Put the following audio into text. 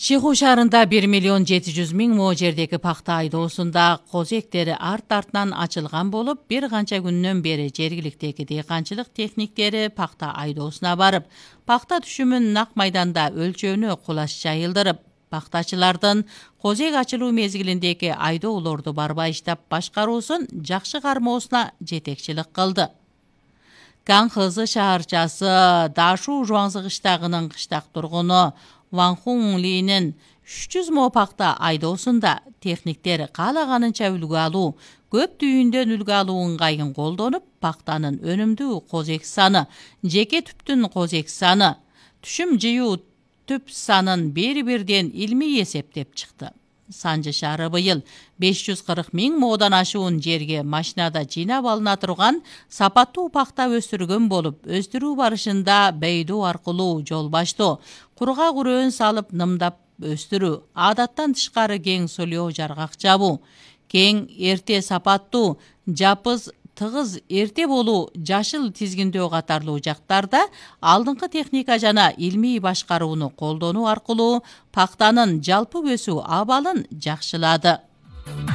Чеху шаарында 1.700.000 мо жердеги пахта айдоосунда козу эктери арт-артынан ачылган болуп, бир канча күндөн бери жергиликтеги дыйканчылык техниктери пахта айдоосуна барып, пахта түшүмүн нак майданда өлчөөнү кулаш жайылдырып, пахтачылардын козу эк ачылуу мезгилиндеги айдоолорду барбай иштеп башкаруусун жакшы кармоосуна жетекчилик кылды. Канхызы шаарчасы Дашу Жуаңзы кыштагынын кыштак тургуну Ван Хун Линин 300 мо пахта айдоосунда техниктер каалаганынча үлгү алуу, көп түйүндөн үлгү алуу ыңгайын колдонуп, пахтанын өнүмдүү козек саны, жеке түптүн козек саны, түшүм жыюу түп санын бери-бирден илмий эсептеп чыкты. Санжы шаары быйыл 540.000 модан ашуун жерге машинада жыйнап алына турган сапаттуу пахта өстүргөн болуп, өстүрүү барышында бейдүү аркылуу жол баштоо, курга күрөөн салып нымдап өстүрүү, адаттан тышкары кең солио жаргак жабуу, кең эрте сапаттуу, жапыз тыгыз эрте болуу, жашыл тизгиндөө катарлуу жактарда алдыңкы техника жана илмий башкарууну колдонуу аркылуу пахтанын жалпы өсүү абалын жакшылады.